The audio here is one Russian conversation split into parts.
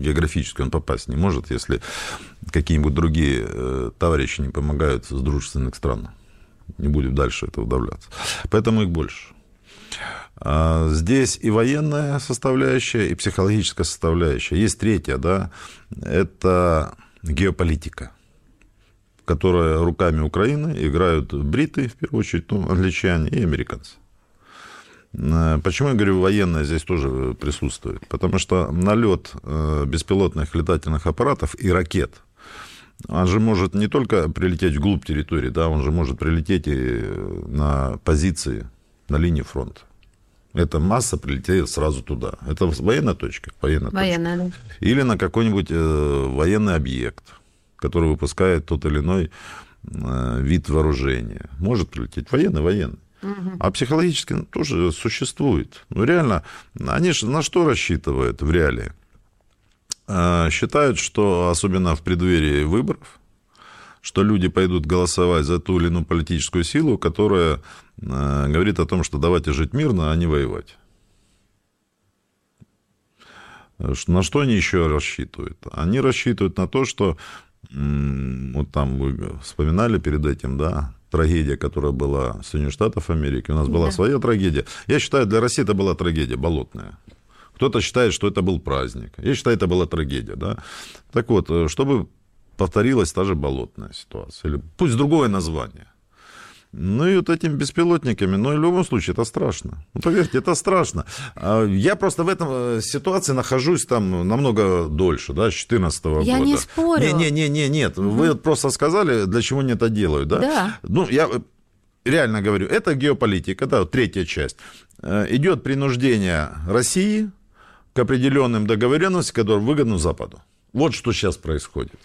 географически он попасть не может, если какие-нибудь другие товарищи не помогают с дружественных стран. Не будем дальше это удавляться. Поэтому их больше. Здесь и военная составляющая, и психологическая составляющая. Есть третья, да, это геополитика, в которой руками Украины играют бриты, в первую очередь, англичане и американцы. Почему я говорю, военная здесь тоже присутствует? Потому что налет беспилотных летательных аппаратов и ракет, он же может не только прилететь вглубь территории, да, он же может прилететь и на позиции, на линии фронта. Эта масса прилетит сразу туда. Это военная точка? Военная, да. Или на какой-нибудь военный объект, который выпускает тот или иной вид вооружения. Может прилететь военный. Угу. А психологически тоже существует. Ну, реально, они же на что рассчитывают в реалии? Считают, что, особенно в преддверии выборов, что люди пойдут голосовать за ту или иную политическую силу, которая говорит о том, что давайте жить мирно, а не воевать. На что они еще рассчитывают? Они рассчитывают на то, что, вот там вы вспоминали перед этим, да, трагедия, которая была в Соединенных Штатах Америки, у нас была своя трагедия. Я считаю, для России это была трагедия болотная. Кто-то считает, что это был праздник. Я считаю, это была трагедия, да. Так вот, чтобы повторилась та же болотная ситуация, или пусть другое название. Ну и вот этими беспилотниками, но в любом случае это страшно. Ну, поверьте, это страшно. Я просто в этом ситуации нахожусь там намного дольше, да, с 2014 года. Я не спорю. Нет. Угу. Вы просто сказали, для чего они это делают, да? Да. Ну, я реально говорю, это геополитика, да, третья часть. Идет принуждение России к определенным договоренностям, которые выгодны Западу. Вот что сейчас происходит.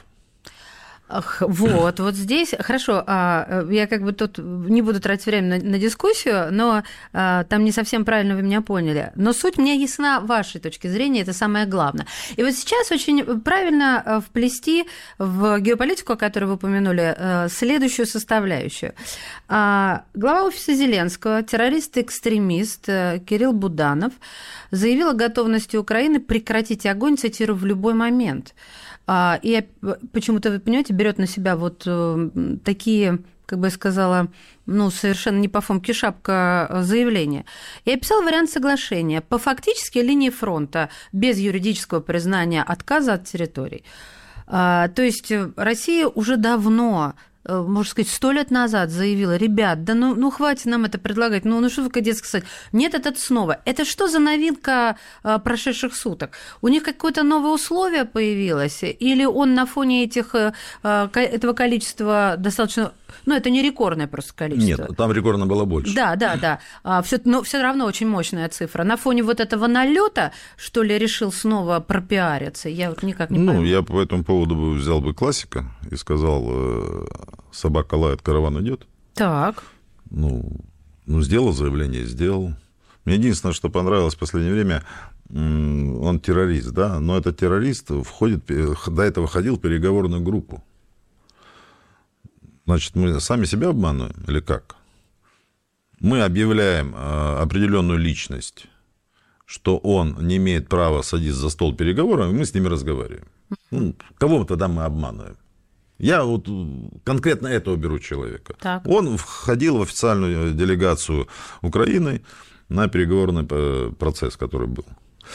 Вот здесь, хорошо, я как бы тут не буду тратить время на дискуссию, но там не совсем правильно вы меня поняли. Но суть мне ясна вашей точки зрения, это самое главное. И вот сейчас очень правильно вплести в геополитику, которую вы упомянули, следующую составляющую. Глава офиса Зеленского, террорист-экстремист Кирилл Буданов заявил о готовности Украины прекратить огонь, цитирую, в любой момент. И почему-то, вы понимаете, берет на себя вот такие, как бы я сказала, ну, совершенно не по фомке шапка заявления. И описал вариант соглашения по фактически линии фронта без юридического признания отказа от территорий. То есть Россия уже давно, можно сказать, 100 лет назад заявила: ребят, да ну хватит нам это предлагать, ну что вы кадетски сказать, нет, это снова. Это что за новинка прошедших суток? У них какое-то новое условие появилось? Или он на фоне этого количества достаточно... Ну, это не рекордное просто количество. Нет, там рекордно было больше. Да. Но все равно очень мощная цифра. На фоне вот этого налета, что ли, решил снова пропиариться? Я вот никак не понимаю. Ну, я по этому поводу взял бы классика и сказал: собака лает, караван идет. Так. Ну, сделал заявление, сделал. Мне единственное, что понравилось в последнее время, он террорист, да, но этот террорист до этого ходил в переговорную группу. Значит, мы сами себя обманываем или как? Мы объявляем определенную личность, что он не имеет права садиться за стол переговоров, и мы с ними разговариваем. Ну, кого тогда мы обманываем? Я вот конкретно этого беру человека. Так. Он входил в официальную делегацию Украины на переговорный процесс, который был.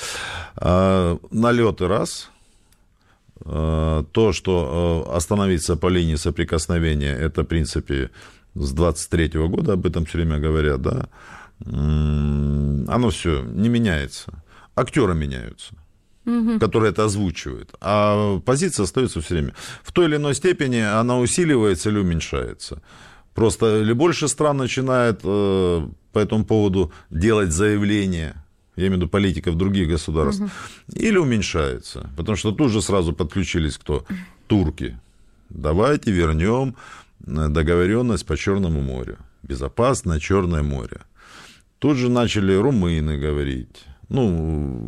Налеты раз. То, что остановиться по линии соприкосновения, это, в принципе, с 23-го года об этом все время говорят, да, оно все не меняется. Актеры меняются, которые это озвучивают, а позиция остается все время. В той или иной степени она усиливается или уменьшается. Просто или больше стран начинает по этому поводу делать заявления, я имею в виду политиков других государств, или уменьшается. Потому что тут же сразу подключились кто? Турки. Давайте вернем договоренность по Черному морю. Безопасное Черное море. Тут же начали румыны говорить. Ну,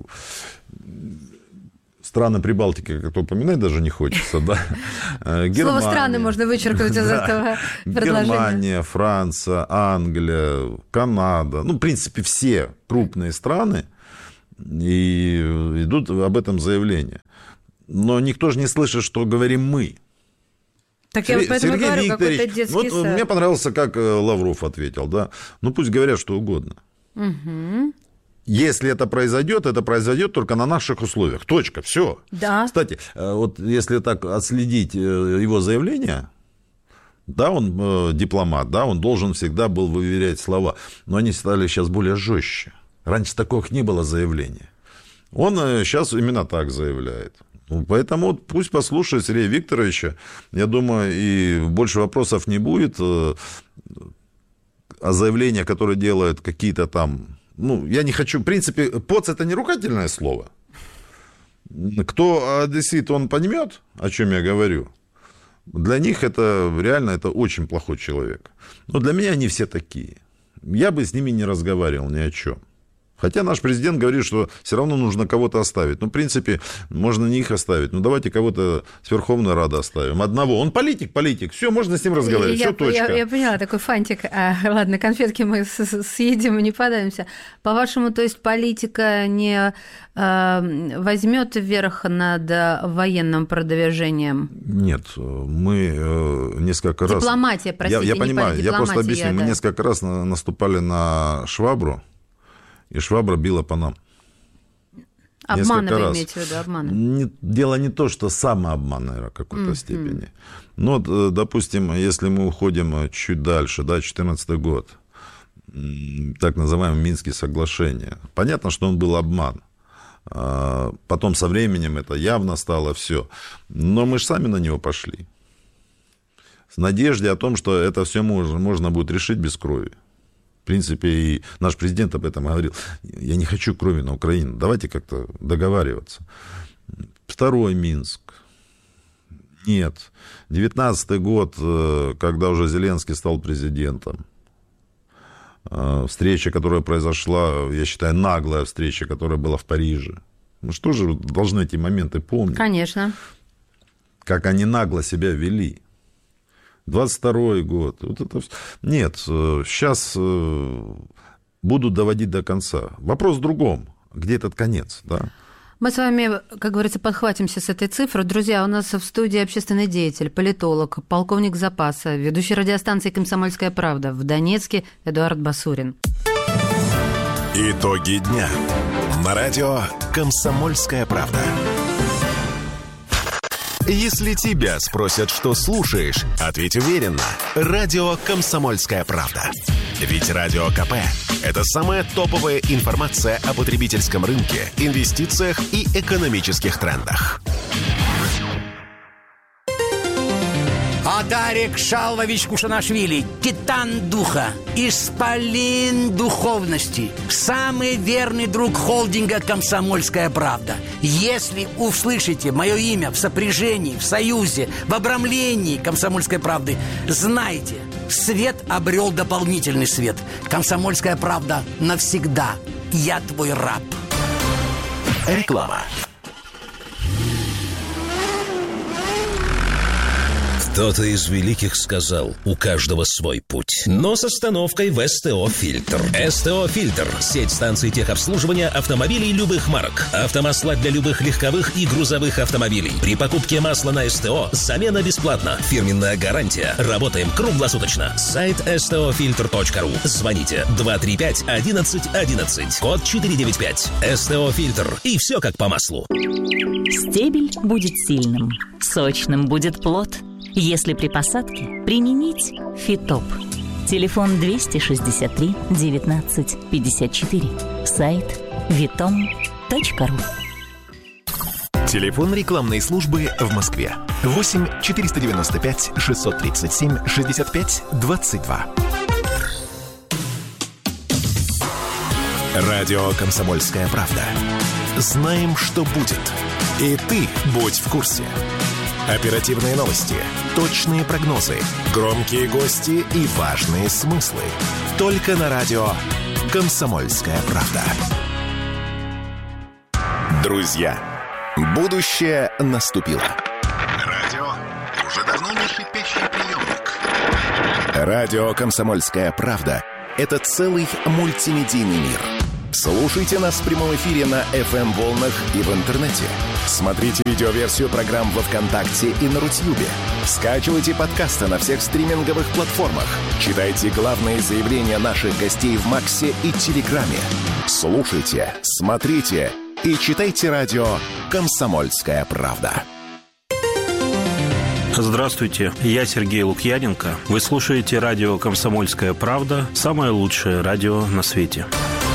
страны Прибалтики, как-то упоминать даже не хочется, да. Слово «страны» можно вычеркнуть из этого предложения. Германия, Франция, Англия, Канада, ну, в принципе, все крупные страны, и идут об этом заявления. Но никто же не слышит, что говорим мы. Так я вот поэтому Сергей говорю, Викторович, какой-то детский сад. Мне понравился, как Лавров ответил, да. Ну, пусть говорят что угодно. Угу. Если это произойдет только на наших условиях. Точка, все. Да. Кстати, вот если так отследить его заявление, да, он дипломат, да, он должен всегда был выверять слова, но они стали сейчас более жестче. Раньше такого не было заявления. Он сейчас именно так заявляет. Поэтому вот пусть послушает Сергея Викторовича. Я думаю, и больше вопросов не будет. А заявления, которые делают какие-то там... Ну, я не хочу... В принципе, ПОЦ – это не ругательное слово. Кто одессит, он поймет, о чем я говорю. Для них это реально это очень плохой человек. Но для меня они все такие. Я бы с ними не разговаривал ни о чем. Хотя наш президент говорит, что все равно нужно кого-то оставить. Ну, в принципе, можно не их оставить. Ну, давайте кого-то с Верховной Рады оставим. Одного. Он политик. Все, можно с ним разговаривать. Все, точка. Я поняла, такой фантик. Ладно, конфетки мы съедим и не подавимся. По-вашему, то есть политика не возьмет верх над военным продвижением? Нет, мы несколько раз... Дипломатия, простите, я понимаю, я просто объясню. Мы несколько раз наступали на Швабру, и Швабра била по нам. Обманы вы имеете в виду, обманы? Дело не то, что самообман, наверное, в какой-то степени. Но, допустим, если мы уходим чуть дальше, да, 2014 год, так называемые Минские соглашения. Понятно, что он был обман. Потом со временем это явно стало все. Но мы же сами на него пошли. С надеждой о том, что это все можно будет решить без крови. В принципе, и наш президент об этом говорил. Я не хочу крови на Украину. Давайте как-то договариваться. Второй Минск. Нет. 19-й год, когда уже Зеленский стал президентом. Встреча, которая произошла, я считаю, наглая встреча, которая была в Париже. Мы что же должны эти моменты помнить? Конечно. Как они нагло себя вели. 22-й год. Вот это... Нет, сейчас будут доводить до конца. Вопрос в другом. Где этот конец? Да? Мы с вами, как говорится, подхватимся с этой цифры. Друзья, у нас в студии общественный деятель, политолог, полковник запаса, ведущий радиостанции «Комсомольская правда» в Донецке Эдуард Басурин. Итоги дня. На радио «Комсомольская правда». Если тебя спросят, что слушаешь, ответь уверенно. Радио «Комсомольская правда». Ведь Радио КП – это самая топовая информация о потребительском рынке, инвестициях и экономических трендах. Адарик Шалвович Кушанашвили, титан духа, исполин духовности, самый верный друг холдинга «Комсомольская правда». Если услышите мое имя в сопряжении, в союзе, в обрамлении «Комсомольской правды», знайте, свет обрел дополнительный свет. «Комсомольская правда» навсегда. Я твой раб. Реклама. Кто-то из великих сказал, у каждого свой путь. Но с остановкой в СТО «Фильтр». СТО «Фильтр» – сеть станций техобслуживания автомобилей любых марок. Автомасла для любых легковых и грузовых автомобилей. При покупке масла на СТО замена бесплатна. Фирменная гарантия. Работаем круглосуточно. Сайт stofilter.ru. Звоните 235 11 11. Код 495. СТО «Фильтр». И все как по маслу. Стебель будет сильным. Сочным будет плод. Если при посадке применить Фитоп. Телефон 263 19 54. Сайт vitom.ru. Телефон рекламной службы в Москве. 8 495 637 65 22. Радио «Комсомольская правда». Знаем, что будет. И ты будь в курсе. Оперативные новости, точные прогнозы, громкие гости и важные смыслы. Только на радио «Комсомольская правда». Друзья, будущее наступило. Радио уже давно не шипящий приемник. Радио «Комсомольская правда» — это целый мультимедийный мир. Слушайте нас в прямом эфире на FM-волнах и в интернете. Смотрите видеоверсию программ во ВКонтакте и на Рутьюбе. Скачивайте подкасты на всех стриминговых платформах. Читайте главные заявления наших гостей в Максе и Телеграме. Слушайте, смотрите и читайте радио «Комсомольская правда». Здравствуйте, я Сергей Лукьяненко. Вы слушаете радио «Комсомольская правда», самое лучшее радио на свете.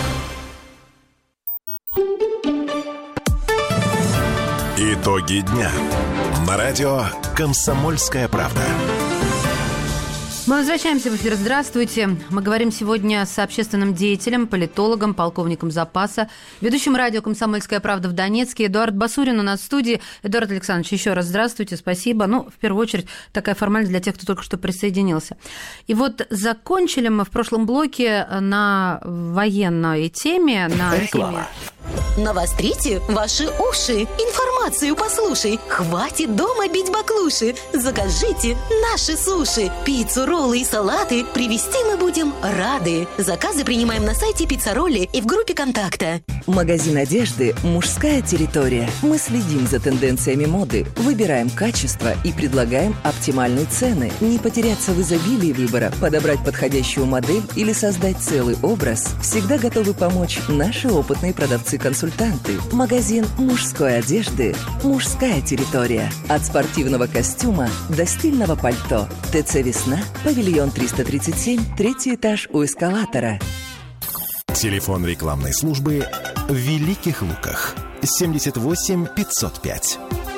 Итоги дня на радио «Комсомольская правда». Мы возвращаемся в эфир. Здравствуйте. Мы говорим сегодня с общественным деятелем, политологом, полковником запаса, ведущим радио «Комсомольская правда» в Донецке. Эдуард Басурин у нас в студии. Эдуард Александрович, еще раз здравствуйте, спасибо. В первую очередь, такая формальность для тех, кто только что присоединился. И вот закончили мы в прошлом блоке на военной теме, на теме... Навострите ваши уши, информацию послушай. Хватит дома бить баклуши. Закажите наши суши. Пиццу, роллы и салаты привезти мы будем рады. Заказы принимаем на сайте Пиццаролли и в группе контакта. Магазин одежды «Мужская территория». Мы следим за тенденциями моды, выбираем качество и предлагаем оптимальные цены. Не потеряться в изобилии выбора, подобрать подходящую модель или создать целый образ. Всегда готовы помочь наши опытные продавцы-консультанты. Магазин мужской одежды «Мужская территория». От спортивного костюма до стильного пальто. ТЦ «Весна», павильон 337, 3-й этаж у эскалатора. Телефон рекламной службы в Великих Луках 78 505.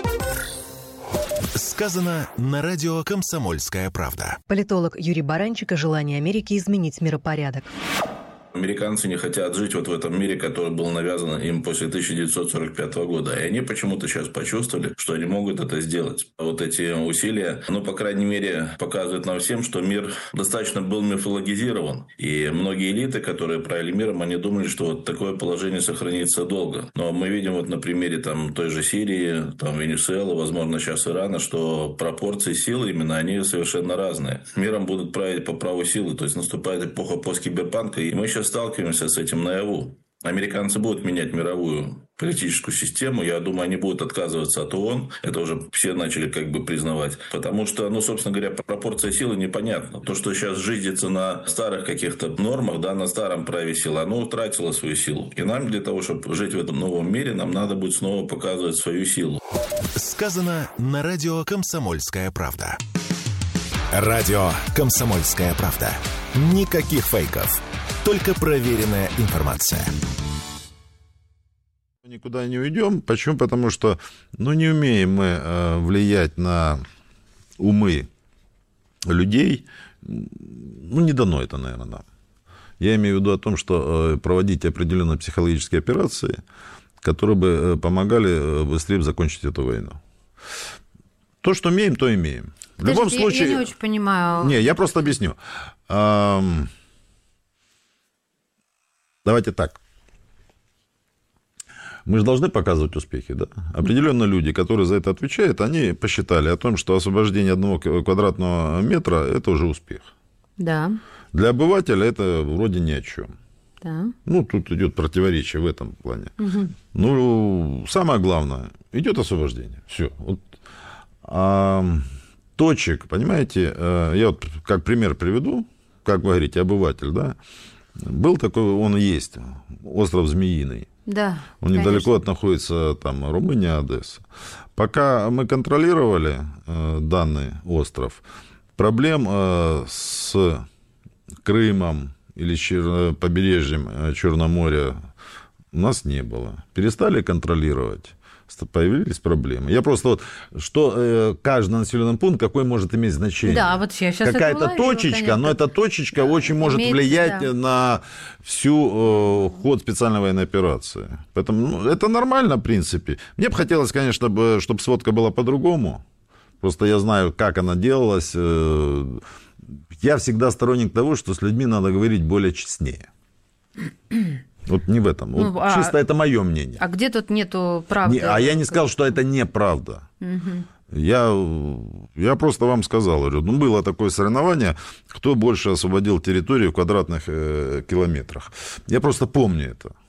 Сказано на радио «Комсомольская правда». Политолог Юрий Баранчик о желании Америки изменить миропорядок. Американцы не хотят жить вот в этом мире, который был навязан им после 1945 года. И они почему-то сейчас почувствовали, что они могут это сделать. Вот эти усилия, по крайней мере, показывают нам всем, что мир достаточно был мифологизирован. И многие элиты, которые правили миром, они думали, что вот такое положение сохранится долго. Но мы видим вот на примере той же Сирии, Венесуэлы, возможно, сейчас Ирана, что пропорции силы именно, они совершенно разные. Миром будут править по праву силы. То есть наступает эпоха посткиберпанка, и мы сейчас сталкиваемся с этим наяву. Американцы будут менять мировую политическую систему. Я думаю, они будут отказываться от ООН. Это уже все начали признавать. Потому что, собственно говоря, пропорция силы непонятна. То, что сейчас жизнится на старых каких-то нормах, на старом праве силы, оно утратило свою силу. И нам для того, чтобы жить в этом новом мире, нам надо будет снова показывать свою силу. Сказано на радио «Комсомольская правда». Радио «Комсомольская правда». Никаких фейков. Только проверенная информация. Никуда не уйдем. Почему? Потому что не умеем мы влиять на умы людей. Не дано это, наверное, нам. Я имею в виду о том, что проводить определенные психологические операции, которые бы помогали быстрее закончить эту войну. То, что умеем, то имеем. В любом случае... Я не очень понимаю. Не, я просто объясню. Давайте так. Мы же должны показывать успехи, да? Определенно люди, которые за это отвечают, они посчитали о том, что освобождение 1 квадратного метра – это уже успех. Да. Для обывателя это вроде ни о чем. Да. Тут идет противоречие в этом плане. Угу. Самое главное, идет освобождение. Все. Точек, понимаете, я вот как пример приведу, как вы говорите, обыватель, да? Был такой, он и есть, остров Змеиный. Да, он недалеко находится, Румыния, Одесса. Пока мы контролировали данный остров, проблем с Крымом или побережьем Черного моря у нас не было. Перестали контролировать, появились проблемы. Я просто что каждый населенный пункт, какой может иметь значение. Да, вот я сейчас какая-то точечка, конечно. Но эта точечка очень может влиять на всю ход специальной военной операции. Поэтому это нормально, в принципе. Мне бы хотелось, конечно, чтобы сводка была по-другому. Просто я знаю, как она делалась. Я всегда сторонник того, что с людьми надо говорить более честнее. Вот не в этом. Чисто это мое мнение. А где тут нету правды? Я не сказал, что это неправда. Угу. Я просто вам сказал, было такое соревнование, кто больше освободил территорию в квадратных километрах. Я просто помню это.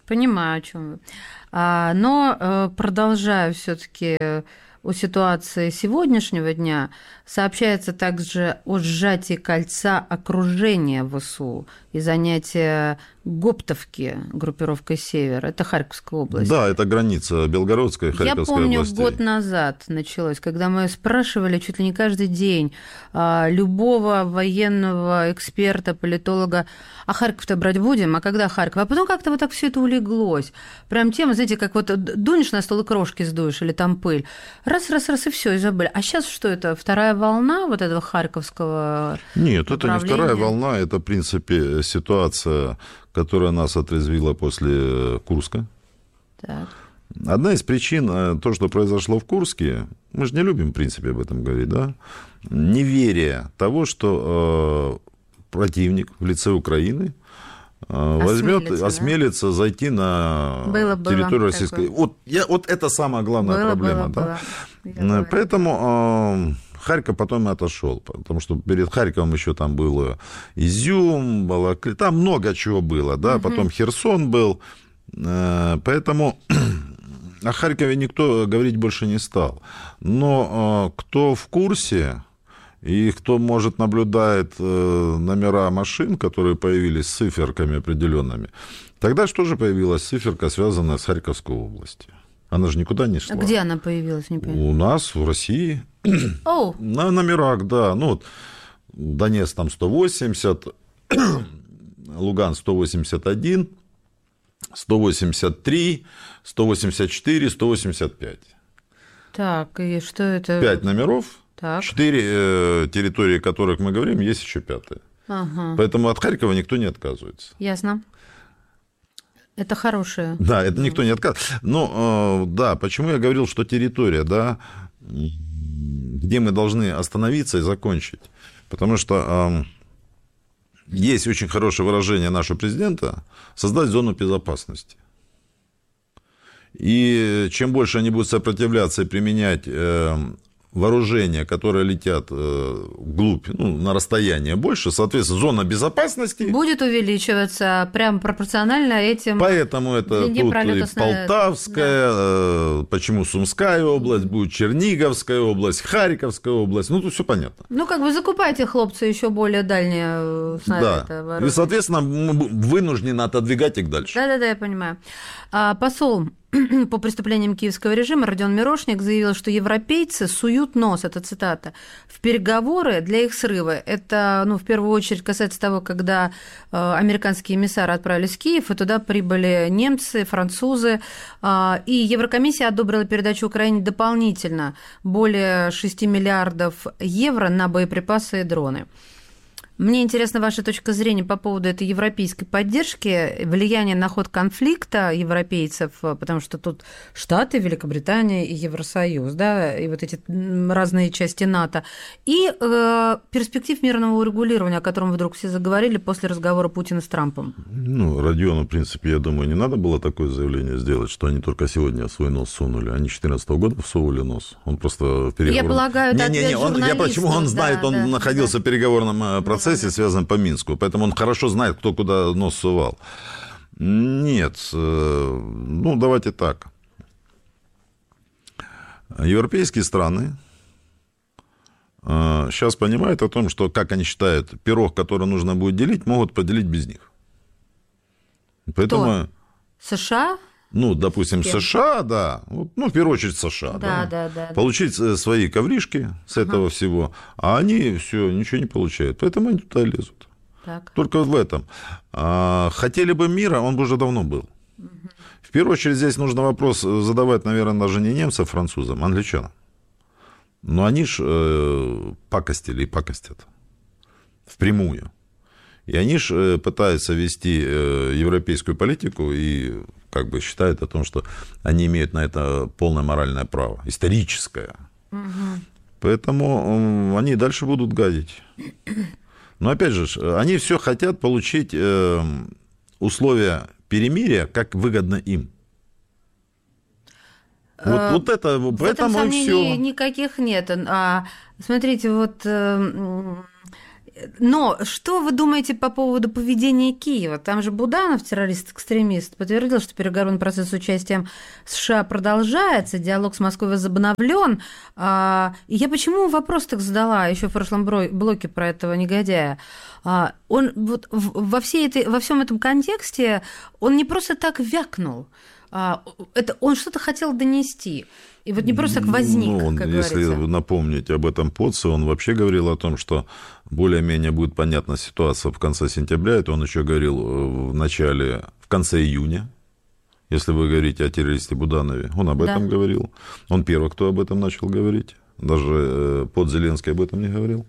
Понимаю, о чем вы. Но продолжая все-таки о ситуации сегодняшнего дня, сообщается также о сжатии кольца окружения ВСУ и занятия Гоптовки группировкой «Север». Это Харьковская область. Да, это граница Белгородской и Харьковской области. Я помню, год назад началось, когда мы спрашивали чуть ли не каждый день любого военного эксперта, политолога, а Харьков-то брать будем, а когда Харьков? А потом как-то вот так все это улеглось. Прям тема, знаете, как вот дунешь на стол и крошки сдуешь, или там пыль. Раз, и все, и забыли. А сейчас что это, вторая волна вот этого харьковского Нет, направления? Это не вторая волна, это, в принципе, ситуация, которая нас отрезвила после Курска. Так. Одна из причин, то, что произошло в Курске, мы же не любим, в принципе, об этом говорить, да, неверие того, что противник в лице Украины осмелится зайти на территорию российской. Вот это самая главная проблема. Да? Поэтому Харьков потом и отошел, потому что перед Харьковом еще там было Изюм, Балаклея, там много чего было, да, потом Херсон был, поэтому о Харькове никто говорить больше не стал. Но кто в курсе и кто, может, наблюдает номера машин, которые появились с циферками определенными, тогда что же появилась циферка, связанная с Харьковской областью? Она же никуда не шла. А где она появилась? Не понимаю. У нас, в России. На номерах, да. Ну, вот Донецк там 180, Луган 181, 183, 184, 185. Так, и что это? 5 номеров, так. 4 территории, о которых мы говорим, есть еще 5. Ага. Поэтому от Харькова никто не отказывается. Ясно. Это хорошее. Да, это никто не отказывается. Но, да, почему я говорил, что территория, да, где мы должны остановиться и закончить? Потому что есть очень хорошее выражение нашего президента – создать зону безопасности. И чем больше они будут сопротивляться и применять вооружения, которые летят вглубь, на расстояние больше, соответственно, зона безопасности будет увеличиваться прям пропорционально этим. Поэтому это тут и Полтавская, да. Почему Сумская область, будет Черниговская область, Харьковская область, тут все понятно. Как бы закупайте, хлопцы, еще более дальние снаряды. Да. И, соответственно, мы вынуждены отодвигать их дальше. Да, я понимаю. Посол по преступлениям киевского режима Родион Мирошник заявил, что европейцы суют нос, это цитата, в переговоры для их срыва. Это, в первую очередь, касается того, когда американские эмиссары отправились в Киев, и туда прибыли немцы, французы, и Еврокомиссия одобрила передачу Украине дополнительно более 6 миллиардов евро на боеприпасы и дроны. Мне интересна ваша точка зрения по поводу этой европейской поддержки, влияния на ход конфликта европейцев, потому что тут Штаты, Великобритания и Евросоюз, да, и вот эти разные части НАТО, и перспектив мирного урегулирования, о котором вдруг все заговорили после разговора Путина с Трампом. Родиону, в принципе, я думаю, не надо было такое заявление сделать, что они только сегодня свой нос сунули. Они 2014 года всовывали нос. Он просто в переговорах... Я полагаю, это ответ журналистов. Почему он знает, он находился в переговорном процессе, связан по Минску, поэтому он хорошо знает, кто куда нос сувал. Нет, давайте так. Европейские страны сейчас понимают о том, что, как они считают, пирог, который нужно будет делить, могут поделить без них. Поэтому... Кто? США? Допустим, США, да. В первую очередь США. Да. Получить свои ковришки с этого всего, а они все ничего не получают. Поэтому они туда лезут. Так. Только в этом. Хотели бы мира, он бы уже давно был. В первую очередь здесь нужно вопрос задавать, наверное, даже не немцам, а французам, а англичанам. Но они ж пакостили и пакостят. Впрямую. И они ж пытаются вести европейскую политику и считают о том, что они имеют на это полное моральное право, историческое. Поэтому они дальше будут гадить. Но опять же, они все хотят получить условия перемирия, как выгодно им. Вот это, в этом и все. Никаких нет. Смотрите, Но что вы думаете по поводу поведения Киева? Там же Буданов, террорист-экстремист, подтвердил, что переговорный процесс с участием США продолжается, диалог с Москвой возобновлен. И я почему вопрос так задала еще в прошлом блоке про этого негодяя? Он вот во всем этом контексте он не просто так вякнул. Он что-то хотел донести. И вот не просто так возник, как если говорится. Напомнить об этом Поце, он вообще говорил о том, что более-менее будет понятна ситуация в конце сентября. Это он еще говорил в конце июня. Если вы говорите о террористе Буданове, он об этом говорил. Он первый, кто об этом начал говорить. Даже Зеленский об этом не говорил.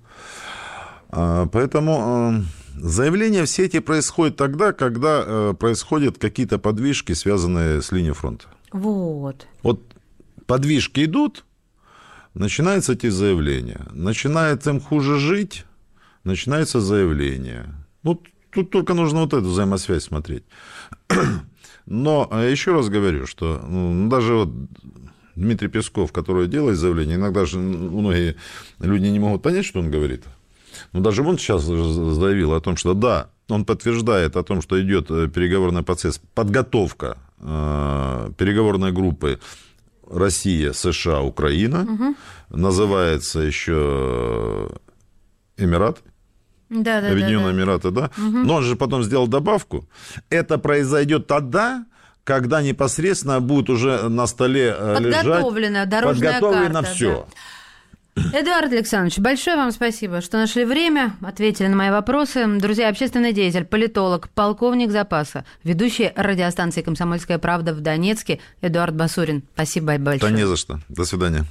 Поэтому заявления все эти происходят тогда, когда происходят какие-то подвижки, связанные с линией фронта. Вот Подвижки идут, начинаются эти заявления. Начинает им хуже жить, начинается заявление. Тут только нужно вот эту взаимосвязь смотреть. Но еще раз говорю, что даже Дмитрий Песков, который делает заявление, иногда же многие люди не могут понять, что он говорит. Но даже он сейчас заявил о том, что да, он подтверждает о том, что идет переговорный процесс, подготовка переговорной группы Россия, США, Украина, называется еще Эмираты. Объединенные Эмираты, да. Но он же потом сделал добавку. Это произойдет тогда, когда непосредственно будет уже на столе подготовлена дорожная карта. Все. Эдуард Александрович, большое вам спасибо, что нашли время, ответили на мои вопросы. Друзья, общественный деятель, политолог, полковник запаса, ведущий радиостанции «Комсомольская правда» в Донецке Эдуард Басурин. Спасибо большое. Да не за что. До свидания.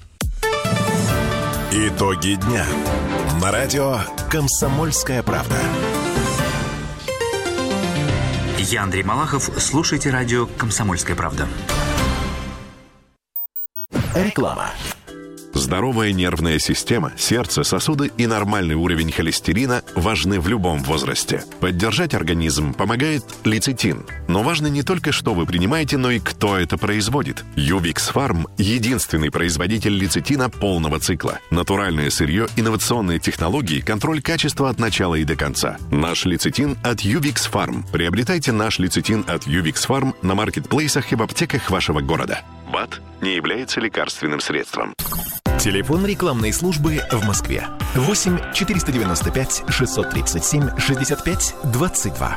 Итоги дня. На радио «Комсомольская правда». Я Андрей Малахов. Слушайте радио «Комсомольская правда». Реклама. Здоровая нервная система, сердце, сосуды и нормальный уровень холестерина важны в любом возрасте. Поддержать организм помогает лецитин. Но важно не только, что вы принимаете, но и кто это производит. Ювикс Фарм – единственный производитель лецитина полного цикла. Натуральное сырье, инновационные технологии, контроль качества от начала и до конца. Наш лецитин от Ювикс Фарм. Приобретайте наш лецитин от Ювикс Фарм на маркетплейсах и в аптеках вашего города. БАД не является лекарственным средством. Телефон рекламной службы в Москве. 8 495 637 65 22.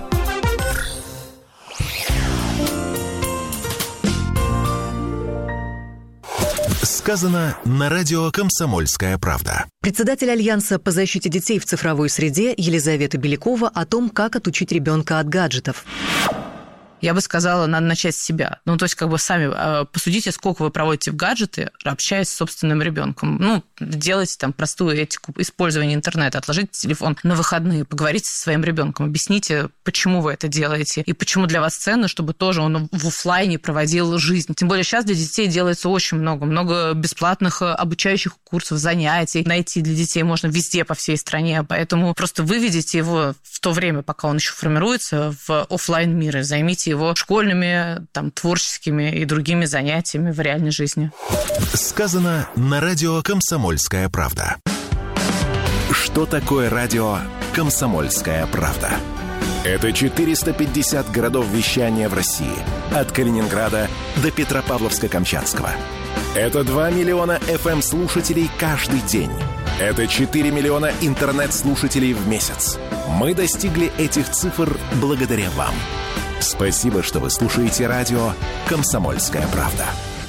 Сказано на радио «Комсомольская правда». Председатель Альянса по защите детей в цифровой среде Елизавета Белякова о том, как отучить ребенка от гаджетов. Я бы сказала, надо начать с себя. То есть, сами посудите, сколько вы проводите в гаджеты, общаясь с собственным ребенком. Делайте там простую этику использования интернета, отложите телефон на выходные, поговорите со своим ребенком, объясните, почему вы это делаете, и почему для вас ценно, чтобы тоже он в офлайне проводил жизнь. Тем более сейчас для детей делается очень много бесплатных обучающих курсов, занятий. Найти для детей можно везде по всей стране, поэтому просто выведите его в то время, пока он еще формируется, в офлайн мир, и займите его школьными, творческими и другими занятиями в реальной жизни. Сказано на радио «Комсомольская правда». Что такое радио «Комсомольская правда»? Это 450 городов вещания в России. От Калининграда до Петропавловска-Камчатского. Это 2 миллиона FM-слушателей каждый день. Это 4 миллиона интернет-слушателей в месяц. Мы достигли этих цифр благодаря вам. Спасибо, что вы слушаете радио «Комсомольская правда».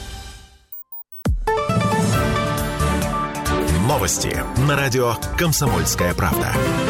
Новости на радио «Комсомольская правда».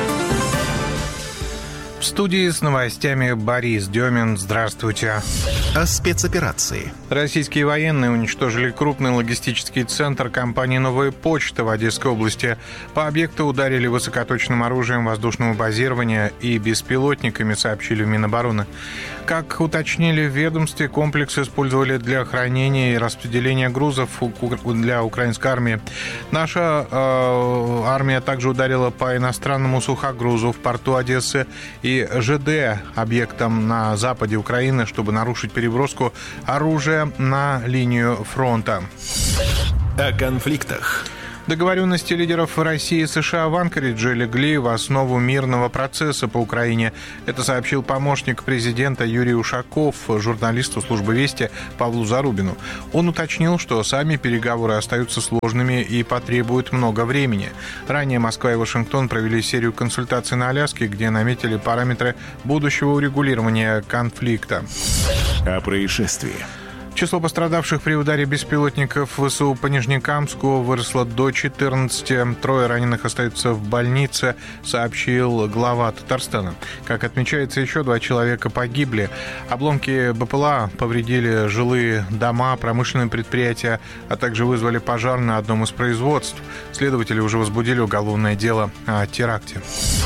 В студии с новостями Борис Демин. Здравствуйте. О спецоперации. Российские военные уничтожили крупный логистический центр компании «Новая почта» в Одесской области. По объекту ударили высокоточным оружием воздушного базирования и беспилотниками, сообщили в Минобороны. Как уточнили в ведомстве, комплекс использовали для хранения и распределения грузов для украинской армии. Наша армия также ударила по иностранному сухогрузу в порту Одессы и ЖД объектам на западе Украины, чтобы нарушить переброску оружия на линию фронта. О конфликтах. Договоренности лидеров России и США в Анкаридже легли в основу мирного процесса по Украине. Это сообщил помощник президента Юрий Ушаков журналисту службы «Вести» Павлу Зарубину. Он уточнил, что сами переговоры остаются сложными и потребуют много времени. Ранее Москва и Вашингтон провели серию консультаций на Аляске, где наметили параметры будущего урегулирования конфликта. О происшествии. Число пострадавших при ударе беспилотников ВСУ по Нижнекамску выросло до 14. 3 раненых остаются в больнице, сообщил глава Татарстана. Как отмечается, еще 2 человека погибли. Обломки БПЛА повредили жилые дома, промышленные предприятия, а также вызвали пожар на одном из производств. Следователи уже возбудили уголовное дело о теракте.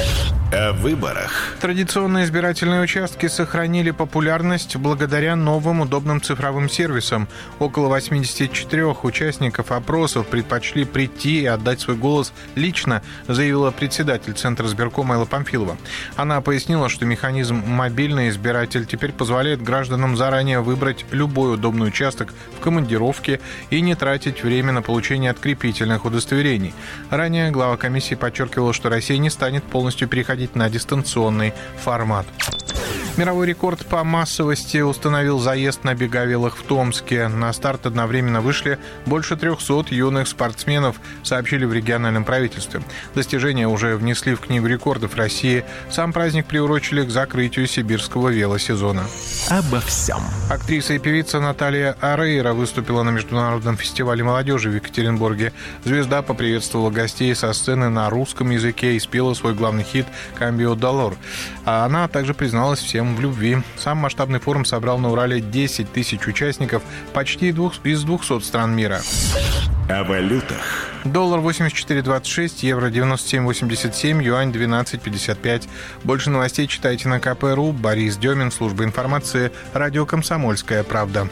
О выборах. Традиционные избирательные участки сохранили популярность благодаря новым удобным цифровым сервисам. Около 84 участников опросов предпочли прийти и отдать свой голос лично, заявила председатель Центра избиркома Элла Памфилова. Она пояснила, что механизм «Мобильный избиратель» теперь позволяет гражданам заранее выбрать любой удобный участок в командировке и не тратить время на получение открепительных удостоверений. Ранее глава комиссии подчеркивала, что Россия не станет полностью переходить на дистанционный формат. Мировой рекорд по массовости установил заезд на беговелах в Томске. На старт одновременно вышли больше 300 юных спортсменов, сообщили в региональном правительстве. Достижения уже внесли в Книгу рекордов России. Сам праздник приурочили к закрытию сибирского велосезона. Обо всем. Актриса и певица Наталья Орейро выступила на Международном фестивале молодежи в Екатеринбурге. Звезда поприветствовала гостей со сцены на русском языке и спела свой главный хит «Камбио Долор». А она также призналась всем в любви. Сам масштабный форум собрал на Урале 10 тысяч участников почти из 200 стран мира. О валютах. Доллар 84.26, евро 97.87, юань 12.55. Больше новостей читайте на КП.ру. Борис Демин, служба информации, радио «Комсомольская правда».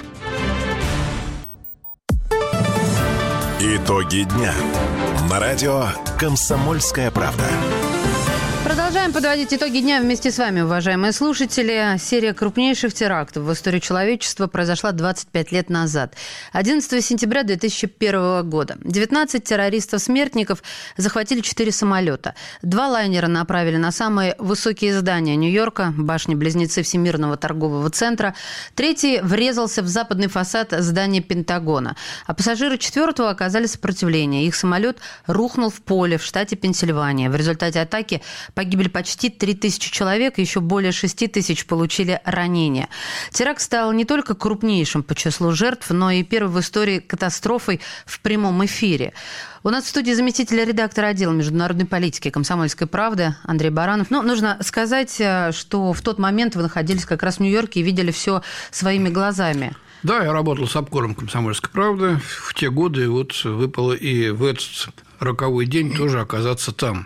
Итоги дня. На радио «Комсомольская правда». Продолжаем подводить итоги дня вместе с вами, уважаемые слушатели. Серия крупнейших терактов в истории человечества произошла 25 лет назад. 11 сентября 2001 года. 19 террористов-смертников захватили 4 самолета. 2 лайнера направили на самые высокие здания Нью-Йорка, башни-близнецы Всемирного торгового центра. 3 врезался в западный фасад здания Пентагона. А пассажиры 4-го оказали сопротивление. Их самолет рухнул в поле в штате Пенсильвания. В результате атаки погибли почти 3000 человек, еще более 6000 получили ранения. Теракт стал не только крупнейшим по числу жертв, но и первой в истории катастрофой в прямом эфире. У нас в студии заместитель редактора отдела международной политики «Комсомольской правды» Андрей Баранов. Но нужно сказать, что в тот момент вы находились как раз в Нью-Йорке и видели все своими глазами. Да, я работал с обкором «Комсомольской правды» в те годы, и вот выпало и в этот роковой день тоже оказаться там.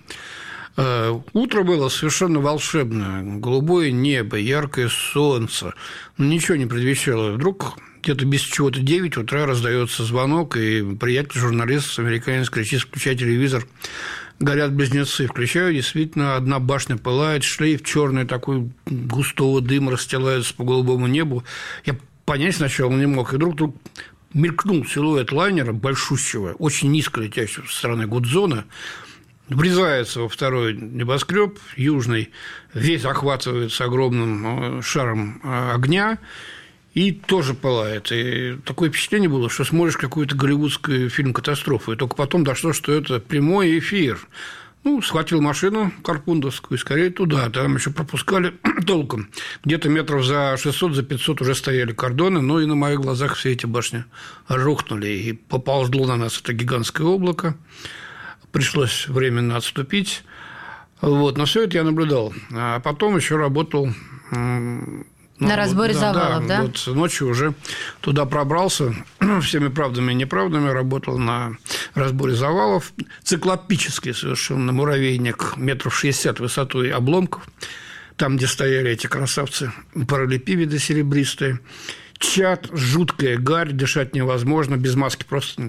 Утро было совершенно волшебное. Голубое небо, яркое солнце. Ничего не предвещало. Вдруг где-то без чего-то 9 утра раздается звонок, и приятель, журналист, американец, кричит: «Включай телевизор». Горят близнецы. Включаю, действительно, одна башня пылает, шлейф черный такой густого дыма расстилается по голубому небу. Я понять сначала не мог. И вдруг мелькнул силуэт лайнера большущего, очень низко летящего со стороны Гудзона, врезается во второй небоскреб, южный, весь охватывается огромным шаром огня и тоже пылает. И такое впечатление было, что смотришь какой-то голливудский фильм «Катастрофу», и только потом дошло, что это прямой эфир. Схватил машину карпундовскую и скорее туда. Там еще пропускали толком. Где-то метров за 600, за 500 уже стояли кордоны, и на моих глазах все эти башни рухнули. И поползло на нас это гигантское облако. Пришлось временно отступить. Но все это я наблюдал. А потом еще работал на разборе завалов, да? Ночью уже туда пробрался, всеми правдами и неправдами работал на разборе завалов. Циклопический совершенно муравейник, метров 60 высотой обломков, там, где стояли эти красавцы, параллелепипеды серебристые. Чад, жуткая гарь, дышать невозможно, без маски просто.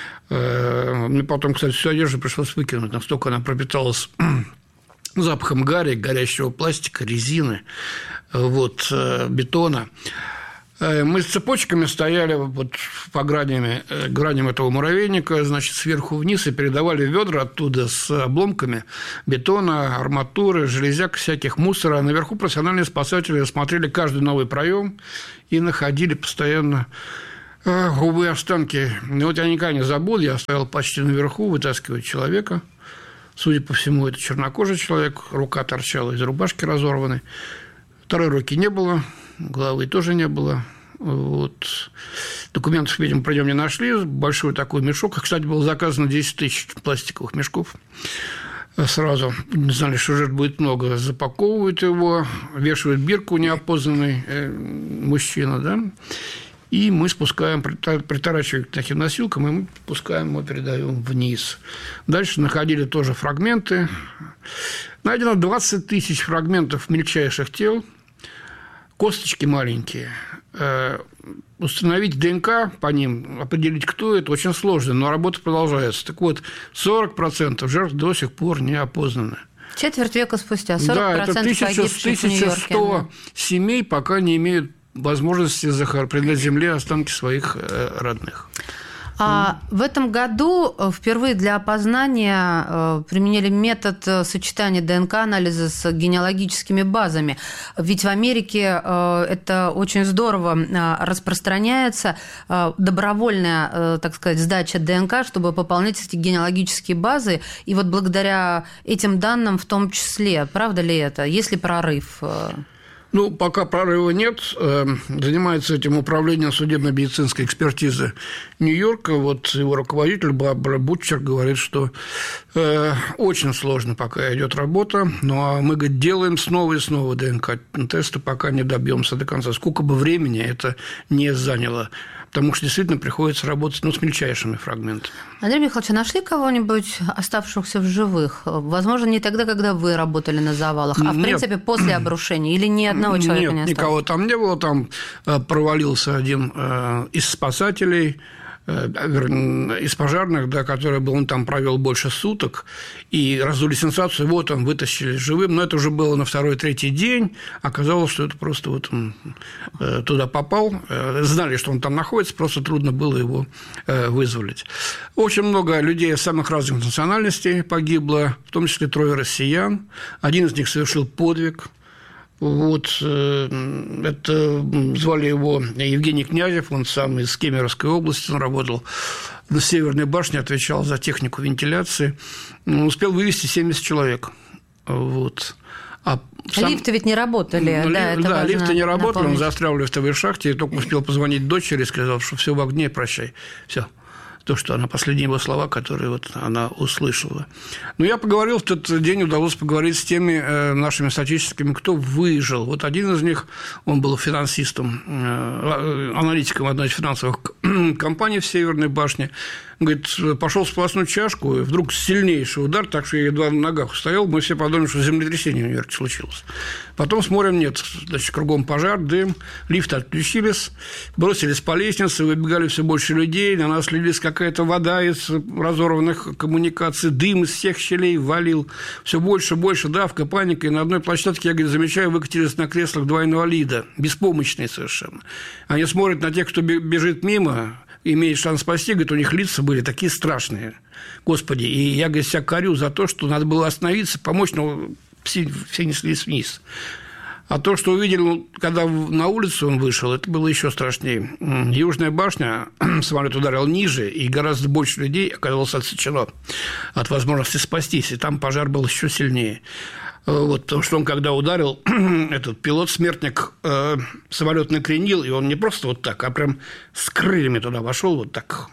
Мне потом, кстати, всю одежду пришлось выкинуть, настолько она пропиталась запахом гари, горящего пластика, резины, бетона. Мы с цепочками стояли вот по граням этого муравейника, значит, сверху вниз, и передавали ведра оттуда с обломками бетона, арматуры, железяк, всяких мусора. А наверху профессиональные спасатели смотрели каждый новый проем и находили постоянно голубые останки. И вот я никогда не забыл, я стоял почти наверху, вытаскивая человека. Судя по всему, это чернокожий человек, рука торчала из рубашки разорванной. Второй руки не было, головы тоже не было. Вот. Документов, видимо, при нем не нашли. Большой такой мешок. Кстати, было заказано 10 тысяч пластиковых мешков. Сразу не знали, что жертв будет много. Запаковывают его, вешают бирку, неопознанный мужчина, да. И мы спускаем, приторачиваем к таким носилкам, и мы спускаем его, передаем вниз. Дальше находили тоже фрагменты. Найдено 20 тысяч фрагментов мельчайших тел, косточки маленькие. Установить ДНК по ним, определить, кто это, очень сложно, но работа продолжается. Так вот, 40% жертв до сих пор не опознаны. Четверть века спустя, 40% да, это погибших в Нью-Йорке. 1100 семей пока не имеют возможности предать земле останки своих родных. В этом году впервые для опознания применили метод сочетания ДНК-анализа с генеалогическими базами. Ведь в Америке это очень здорово распространяется, добровольная, так сказать, сдача ДНК, чтобы пополнять эти генеалогические базы. И вот благодаря этим данным в том числе, правда ли это? Есть ли прорыв? Ну, пока прорыва нет. Занимается этим управление судебно-медицинской экспертизы Нью-Йорка. Вот его руководитель Барбара Бутчер говорит, что очень сложно пока идет работа. Ну, а мы, говорит, делаем снова и снова ДНК-тесты, пока не добьемся до конца. Сколько бы времени это не заняло. Потому что действительно приходится работать с мельчайшими фрагментами. Андрей Михайлович, нашли кого-нибудь оставшихся в живых? Возможно, не тогда, когда вы работали на завалах, а в принципе после обрушения? Или ни одного человека не осталось? Нет, никого там не было. Там провалился один из спасателей, из пожарных, да, который был, он там провел больше суток, и раздули сенсацию, вот он вытащили живым, но это уже было на 2-3 день, оказалось, что это просто вот он туда попал, знали, что он там находится, просто трудно было его вызволить. Очень много людей самых разных национальностей погибло, в том числе 3 россиян, один из них совершил подвиг. Вот, это звали его Евгений Князев, он сам из Кемеровской области, он работал на Северной башне, отвечал за технику вентиляции, он успел вывести 70 человек. Вот. Лифты ведь не работали. Да, лифты не работали, он застрял в лифтовой шахте, и только успел позвонить дочери и сказал, что все в огне, прощай, все. То, что она, последние его слова, которые вот она услышала. Но я поговорил, в тот день удалось поговорить с теми нашими соотечественниками, кто выжил. Вот один из них, он был финансистом, аналитиком одной из финансовых компаний в Северной башне. Говорит, пошел сполоснуть чашку, и вдруг сильнейший удар, так что я едва на ногах стоял, мы все подумали, что землетрясение в Нью-Йорке случилось. Потом смотрим, нет, значит, кругом пожар, дым, лифты отключились, бросились по лестнице, выбегали все больше людей, на нас лилась какая-то вода из разорванных коммуникаций, дым из всех щелей валил, все больше, давка, паника, и на одной площадке, я, говорит, замечаю, выкатились на креслах 2 инвалида, беспомощные совершенно. Они смотрят на тех, кто бежит мимо, имеет шанс спасти, говорит, у них лица были такие страшные. Господи, и я, говорит, себя корю за то, что надо было остановиться, помочь, но все неслись вниз. А то, что увидел, когда на улицу он вышел, это было еще страшнее. Южная башня, самолет ударил ниже, и гораздо больше людей оказалось отсечено от возможности спастись, и там пожар был еще сильнее. Вот, потому что он, когда ударил, этот пилот-смертник самолет накренил, и он не просто вот так, а прям с крыльями туда вошел, вот так.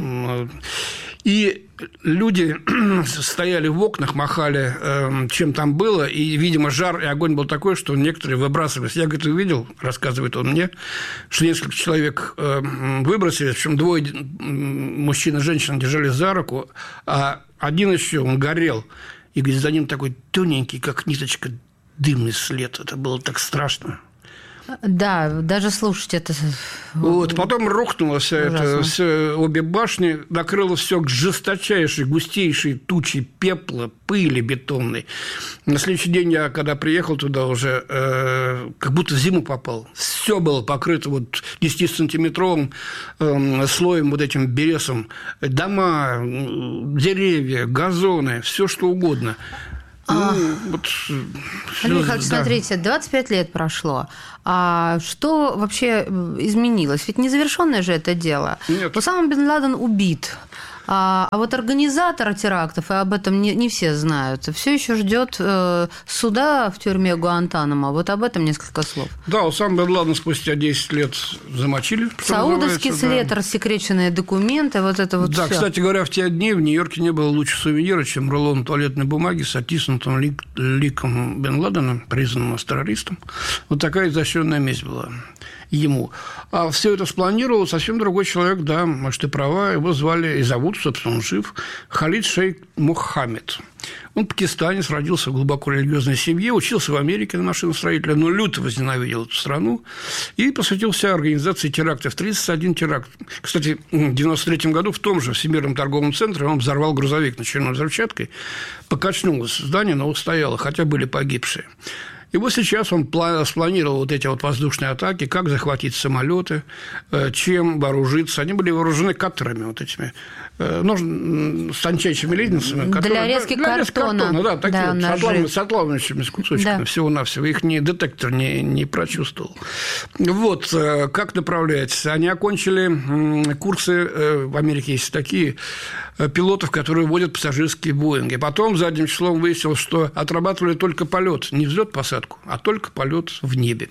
И люди стояли в окнах, махали, чем там было, и, видимо, жар и огонь был такой, что некоторые выбрасывались. Я, говорит, увидел, рассказывает он мне, что несколько человек выбросились, причем 2 мужчин и женщина держались за руку, а один еще, он горел. И, говорит, за ним такой тоненький, как ниточка, дымный след. Это было так страшно. Да, даже слушать это... Вот, потом рухнула вся эта, обе башни, накрыло все жесточайшей, густейшей тучей пепла, пыли бетонной. На следующий день я, когда приехал туда уже, как будто в зиму попал. Все было покрыто вот 10-сантиметровым слоем, вот этим березом. Дома, деревья, газоны, все что угодно. Андрей Михайлович, смотрите, 25 лет прошло. А что вообще изменилось? Ведь незавершенное же это дело. Нет. Усама бен Ладен убит. А вот организатора терактов, и об этом не все знают, все еще ждет суда в тюрьме Гуантанамо. Вот об этом несколько слов. Да, Усама бен Ладен спустя 10 лет замочили. Саудовский след, рассекреченные документы, вот это вот да, всё. Кстати говоря, в те дни в Нью-Йорке не было лучше сувенира, чем рулон туалетной бумаги с оттиснутым ликом бен Ладена, признанным террористом. Вот такая изощренная месть была ему. А все это спланировал совсем другой человек, да, может, ты права, его звали и зовут, собственно, он жив, Халид Шейх Мохаммед. Он пакистанец, родился в глубоко религиозной семье, учился в Америке на машиностроителя, но люто возненавидел эту страну и посвятил себя организации терактов. 31 теракт. Кстати, в 1993 году в том же Всемирном торговом центре он взорвал грузовик начальной взрывчаткой, покачнулось здание, но устояло, хотя были погибшие. И вот сейчас он спланировал вот эти вот воздушные атаки, как захватить самолеты, чем вооружиться. Они были вооружены каттерами вот этими, с тончайшими лестницами. Для резки картона. Да, такие вот, с отлавливающими кусочками, да. Всего-навсего. Их детектор не прочувствовал. Вот, как направлять. Они окончили курсы, в Америке есть такие, пилотов, которые водят пассажирские Боинги. Потом задним числом выяснилось, что отрабатывали только полет, не взлет-посадку, а только полет в небе.